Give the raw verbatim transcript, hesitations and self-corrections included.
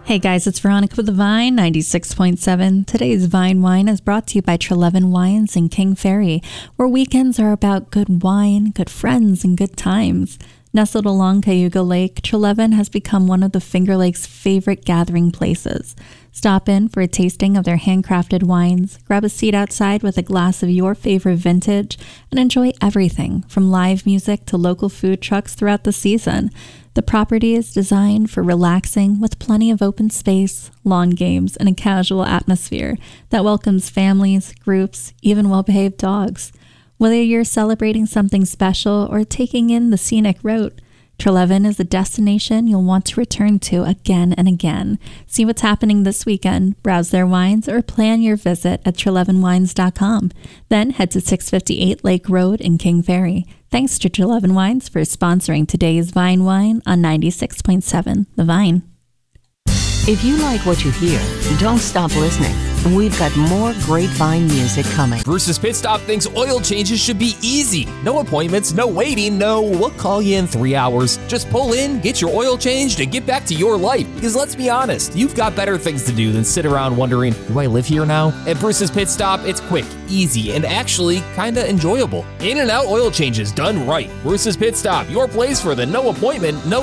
Hey guys, it's Veronica with the Vine ninety-six point seven. Today's Vine Wine is brought to you by Treleaven Wines in King Ferry, where weekends are about good wine, good friends, and good times. Nestled along Cayuga Lake, Treleaven has become one of the Finger Lakes' favorite gathering places. Stop in for a tasting of their handcrafted wines, grab a seat outside with a glass of your favorite vintage, and enjoy everything from live music to local food trucks throughout the season. The property is designed for relaxing with plenty of open space, lawn games, and a casual atmosphere that welcomes families, groups, even well-behaved dogs. Whether you're celebrating something special or taking in the scenic route, Treleaven is a destination you'll want to return to again and again. See what's happening this weekend, browse their wines, or plan your visit at treleaven wines dot com. Then head to six fifty-eight Lake Road in King Ferry. Thanks to Treleaven Wines for sponsoring today's Vine Wine on ninety-six point seven The Vine. If you like what you hear, don't stop listening. We've got more great Vine music coming. Bruce's Pit Stop thinks oil changes should be easy. No appointments, no waiting, no we'll call you in three hours. Just pull in, get your oil changed, and get back to your life. Because let's be honest, you've got better things to do than sit around wondering, do I live here now? At Bruce's Pit Stop, it's quick, easy, and actually kinda enjoyable. In and out oil changes done right. Bruce's Pit Stop, your place for the no appointment, no